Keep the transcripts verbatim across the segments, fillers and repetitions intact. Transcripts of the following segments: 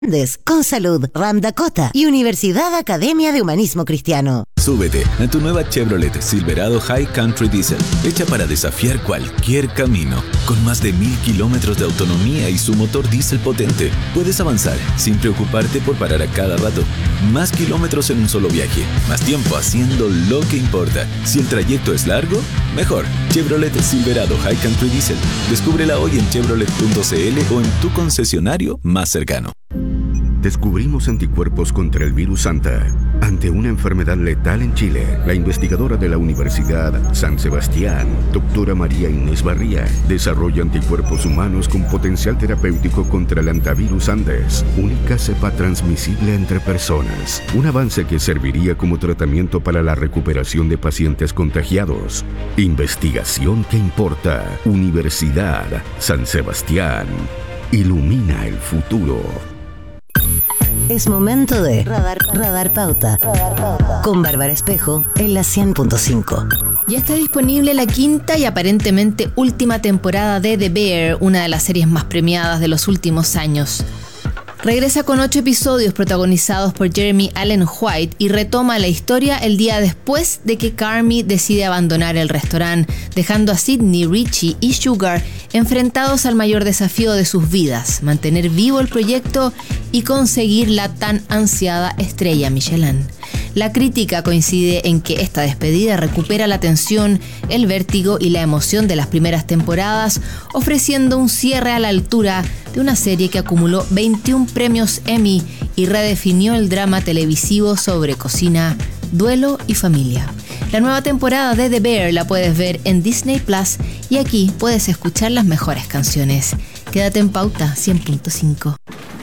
Con Salud, Ram Dakota y Universidad Academia de Humanismo Cristiano. Súbete a tu nueva Chevrolet Silverado High Country Diesel, hecha para desafiar cualquier camino. Con más de mil kilómetros de autonomía y su motor diésel potente, puedes avanzar sin preocuparte por parar a cada rato. Más kilómetros en un solo viaje, más tiempo haciendo lo que importa. Si el trayecto es largo, mejor. Chevrolet Silverado High Country Diesel. Descúbrela hoy en chevrolet punto c l o en tu concesionario más cercano. Descubrimos anticuerpos contra el virus Santa. Ante una enfermedad letal en Chile, la investigadora de la Universidad San Sebastián, doctora María Inés Barría, desarrolla anticuerpos humanos con potencial terapéutico contra el antivirus Andes, única cepa transmisible entre personas. Un avance que serviría como tratamiento para la recuperación de pacientes contagiados. Investigación que importa. Universidad San Sebastián. Ilumina el futuro. Es momento de Radar, Radar Pauta, Radar Pauta con Bárbara Espejo en la cien punto cinco. Ya está disponible la quinta y aparentemente última temporada de The Bear, una de las series más premiadas de los últimos años. Regresa con ocho episodios protagonizados por Jeremy Allen White y retoma la historia el día después de que Carmy decide abandonar el restaurante, dejando a Sydney, Richie y Sugar enfrentados al mayor desafío de sus vidas, mantener vivo el proyecto y conseguir la tan ansiada estrella Michelin. La crítica coincide en que esta despedida recupera la tensión, el vértigo y la emoción de las primeras temporadas, ofreciendo un cierre a la altura de una serie que acumuló veintiún premios Emmy y redefinió el drama televisivo sobre cocina, duelo y familia. La nueva temporada de The Bear la puedes ver en Disney Plus y aquí puedes escuchar las mejores canciones. Quédate en Pauta cien punto cinco.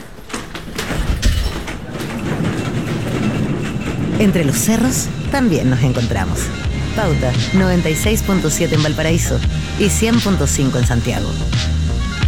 Entre los cerros también nos encontramos. Pauta noventa y seis punto siete en Valparaíso y cien punto cinco en Santiago.